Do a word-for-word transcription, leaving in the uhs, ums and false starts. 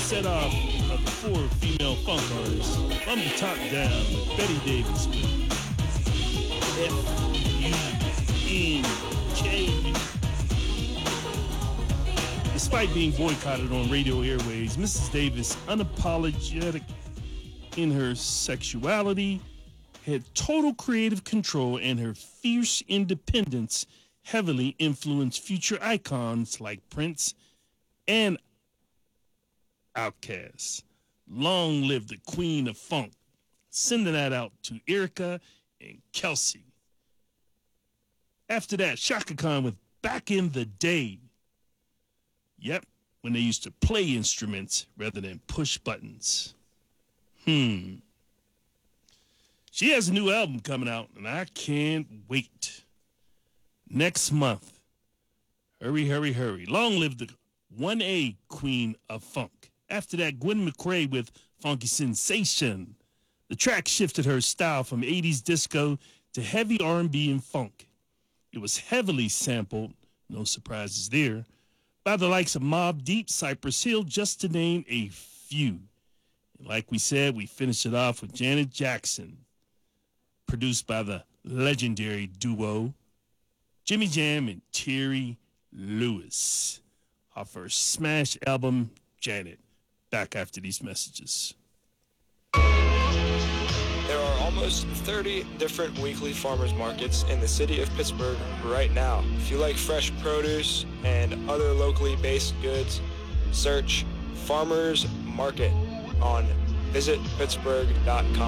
set off of the four female funk artists from the top down with Betty Davis with F U N K. Despite being boycotted on radio airways, Missus Davis, unapologetic in her sexuality, had total creative control, and her fierce independence heavily influenced future icons like Prince and Outkast. Long live the Queen of Funk. Sending that out to Erica and Kelsey. After that, Chaka Khan with Back in the Day. Yep, when they used to play instruments rather than push buttons. Hmm. She has a new album coming out, and I can't wait. Next month. Hurry, hurry, hurry. Long live the one A Queen of Funk. After that, Gwen McCrae with Funky Sensation. The track shifted her style from eighties disco to heavy R and B and funk. It was heavily sampled, no surprises there, by the likes of Mobb Deep, Cypress Hill, just to name a few. And like we said, we finished it off with Janet Jackson, produced by the legendary duo Jimmy Jam and Terry Lewis, off her smash album, Janet. Back after these messages. There are almost thirty different weekly farmers markets in the city of Pittsburgh right now. If you like fresh produce and other locally based goods, search Farmers Market on visit pittsburgh dot com.